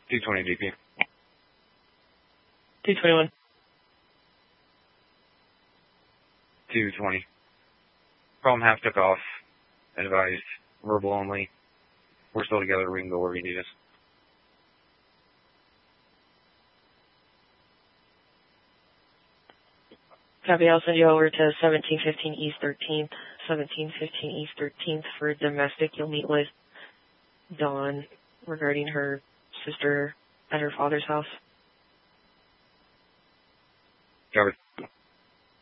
220 GP. 221. 220. Problem half took off. Advised. Verbal only. We're still together. We can go where you need us. Copy, I'll send you over to 1715 East 13th. 1715 East 13th for domestic. You'll meet with Dawn regarding her sister at her father's house. Covered.